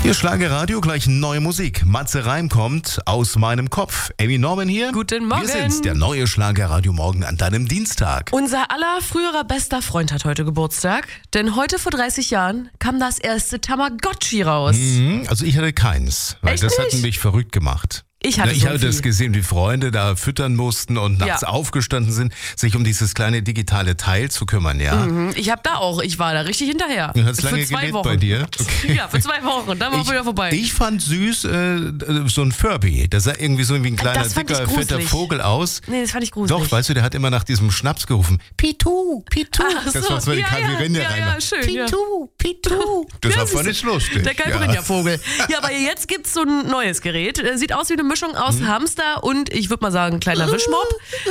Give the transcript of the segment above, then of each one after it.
Hier Schlagerradio, gleich neue Musik. Matze Reim kommt aus meinem Kopf. Amy Norman hier. Guten Morgen. Wir sind's, der neue Schlagerradio morgen an deinem Dienstag. Unser aller früherer bester Freund hat heute Geburtstag, denn heute vor 30 Jahren kam das erste Tamagotchi raus. Also ich hatte keins, weil Echt das hat nicht? mich verrückt gemacht. Ich hatte Ich so habe viel. das gesehen, wie Freunde da füttern mussten und nachts aufgestanden sind, sich um dieses kleine digitale Teil zu kümmern, ja. Ich war da richtig hinterher. Du hast lange für 2 gelebt Wochen. bei dir? Okay. Ja, für 2 Wochen, dann war wieder vorbei. Ich fand süß so ein Furby. Der sah irgendwie so wie ein kleiner, Das fand ich dicker, fetter gruselig. Vogel aus. Nee, das fand ich gruselig. Doch, weißt du, der hat immer nach diesem Schnaps gerufen. Pitu, Pitu. Ach Das so, war so die Caipirinha rein. ja, schön. Ja. Pitu. Das Ja, war voll nicht lustig. Der Caipirinha-Vogel. Ja, aber jetzt gibt's so ein neues Gerät. Sieht aus wie eine Mischung aus Hamster und, ich würde mal sagen, kleiner Wischmopp.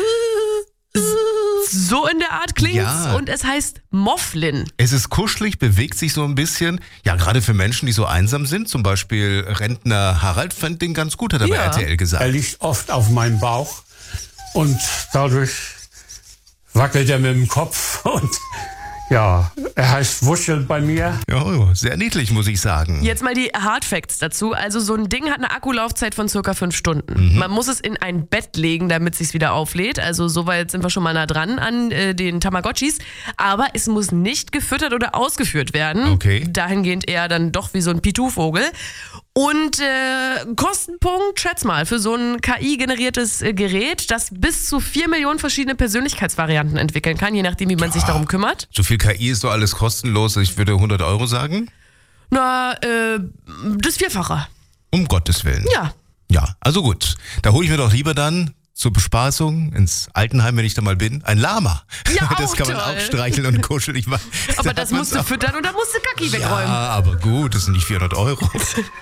So in der Art klingt's. Ja. Und es heißt Mofflin. Es ist kuschelig, bewegt sich so ein bisschen. Ja, gerade für Menschen, die so einsam sind. Zum Beispiel Rentner Harald fand den ganz gut, hat er bei Ja. RTL gesagt. Er liegt oft auf meinem Bauch und dadurch wackelt er mit dem Kopf und ja, er heißt Wuschel bei mir. Ja, sehr niedlich, muss ich sagen. Jetzt mal die Hard Facts dazu. Also so ein Ding hat eine Akkulaufzeit von circa 5 Stunden. Man muss es in ein Bett legen, damit es sich wieder auflädt. Also soweit sind wir schon mal nah dran an den Tamagotchis. Aber es muss nicht gefüttert oder ausgeführt werden. Okay. Dahingehend eher dann doch wie so ein Pitu-Vogel. Und Kostenpunkt, schätz mal, für so ein KI-generiertes Gerät, das bis zu 4 Millionen verschiedene Persönlichkeitsvarianten entwickeln kann, je nachdem, wie man sich darum kümmert. So viel KI ist doch alles kostenlos. Ich würde 100 € sagen. Na, das Vierfache. Um Gottes Willen. Ja. Ja, also gut. Da hole ich mir doch lieber dann zur Bespaßung ins Altenheim, wenn ich da mal bin, ein Lama. Ja, Das auch kann man toll. auch streicheln und kuschelig machen. Aber Da das hat musst du man's auch. füttern und da musst du Kacki wegräumen. Ja, aber gut, das sind nicht 400 €.